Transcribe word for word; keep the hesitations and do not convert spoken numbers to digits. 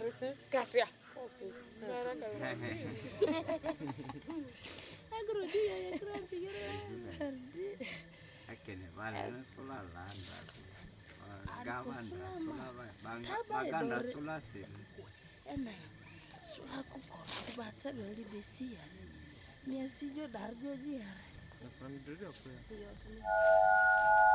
Kasih. Kasih. Mana kalau? Agro dia ya keren sih keren. Akene vale na sola landa. Gavanda sola banga baganda sola se. Ena. Sola ku ko baca beli besi ya. Miasi jo darjo dia. Na pandiri apa ya? Iya.